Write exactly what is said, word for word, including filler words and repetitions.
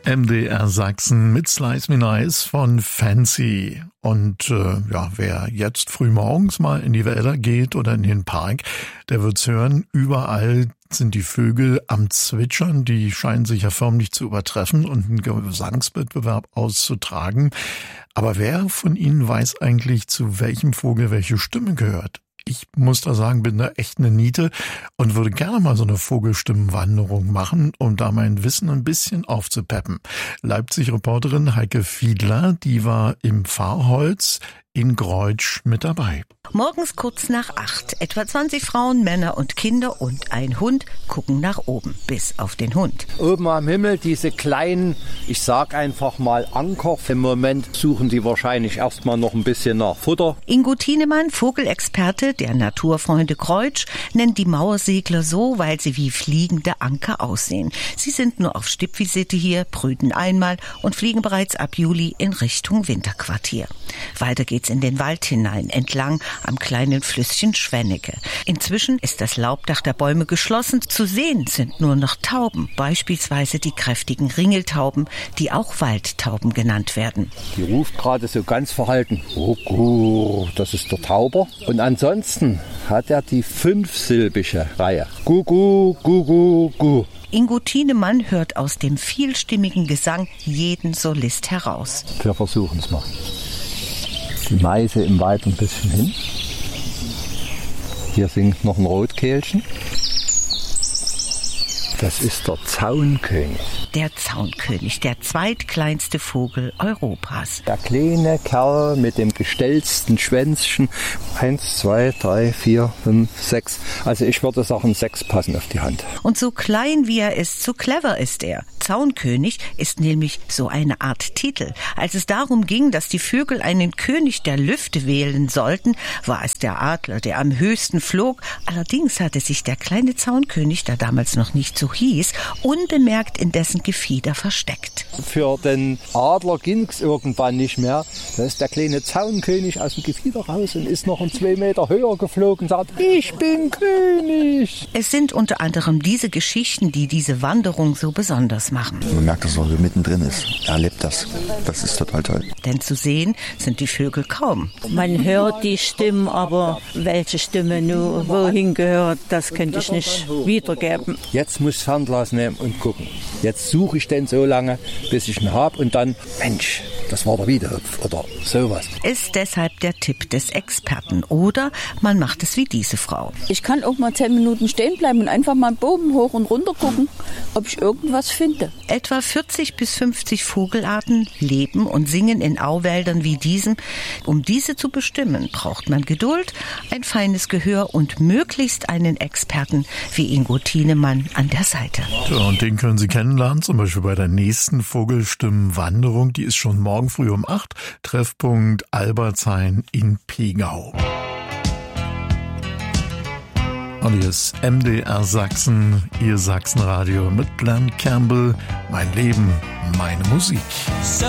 M D R Sachsen mit Slice Me Nice von Fancy. Und äh, ja, wer jetzt früh morgens mal in die Wälder geht oder in den Park, der wird's hören, überall sind die Vögel am Zwitschern, die scheinen sich ja förmlich zu übertreffen und einen Gesangswettbewerb auszutragen. Aber wer von Ihnen weiß eigentlich, zu welchem Vogel welche Stimme gehört? Ich muss da sagen, bin da echt eine Niete und würde gerne mal so eine Vogelstimmenwanderung machen, um da mein Wissen ein bisschen aufzupeppen. Leipzig-Reporterin Heike Fiedler, die war im Pfarrholz in Greutsch mit dabei. Morgens kurz nach acht. Etwa zwanzig Frauen, Männer und Kinder und ein Hund gucken nach oben, bis auf den Hund. Oben am Himmel diese kleinen, ich sag einfach mal Anker. Im Moment suchen die wahrscheinlich erstmal noch ein bisschen nach Futter. Ingo Thienemann, Vogelexperte der Naturfreunde Greutsch, nennt die Mauersegler so, weil sie wie fliegende Anker aussehen. Sie sind nur auf Stippvisite hier, brüten einmal und fliegen bereits ab Juli in Richtung Winterquartier. Weiter geht's in den Wald hinein, entlang am kleinen Flüsschen Schwennecke. Inzwischen ist das Laubdach der Bäume geschlossen. Zu sehen sind nur noch Tauben, beispielsweise die kräftigen Ringeltauben, die auch Waldtauben genannt werden. Die ruft gerade so ganz verhalten, Kuckuck, das ist der Tauber. Und ansonsten hat er die fünfsilbige Reihe. Kuckuck, Kuckuck, Kuckuck. Ingo Thienemann hört aus dem vielstimmigen Gesang jeden Solist heraus. Wir versuchen es mal. Die Meise im Wald ein bisschen hin. Hier singt noch ein Rotkehlchen. Das ist der Zaunkönig. Der Zaunkönig, der zweitkleinste Vogel Europas. Der kleine Kerl mit dem gestellsten Schwänzchen. Eins, zwei, drei, vier, fünf, sechs. Also ich würde sagen, sechs passen auf die Hand. Und so klein wie er ist, so clever ist er. Zaunkönig ist nämlich so eine Art Titel. Als es darum ging, dass die Vögel einen König der Lüfte wählen sollten, war es der Adler, der am höchsten flog. Allerdings hatte sich der kleine Zaunkönig, der damals noch nicht so hieß, unbemerkt in dessen Gefieder versteckt. Für den Adler ging es irgendwann nicht mehr. Da ist der kleine Zaunkönig aus dem Gefieder raus und ist noch ein zwei Meter höher geflogen und sagt, ich bin König. Es sind unter anderem diese Geschichten, die diese Wanderung so besonders machen. Man merkt, dass er so mittendrin ist. Er lebt das. Das ist total toll. Denn zu sehen sind die Vögel kaum. Man hört die Stimmen, aber welche Stimme nur wohin gehört, das könnte ich nicht wiedergeben. Jetzt muss ich Fernglas nehmen und gucken. Jetzt suche ich den so lange, bis ich ihn habe und dann, Mensch, das war der Wiedehopf oder sowas. Ist deshalb der Tipp des Experten. Oder man macht es wie diese Frau. Ich kann auch mal zehn Minuten stehen bleiben und einfach mal Boden hoch und runter gucken, ob ich irgendwas finde. Etwa vierzig bis fünfzig Vogelarten leben und singen in Auwäldern wie diesem. Um diese zu bestimmen, braucht man Geduld, ein feines Gehör und möglichst einen Experten wie Ingo Thienemann an der Seite. Ja, und den können Sie kennenlernen, zum Beispiel bei der nächsten Vogelstimmenwanderung. Die ist schon morgen früh um acht. Treffpunkt Albertshain in Pegau. Und hier ist M D R Sachsen, Ihr Sachsenradio mit Glenn Campbell. Mein Leben, meine Musik.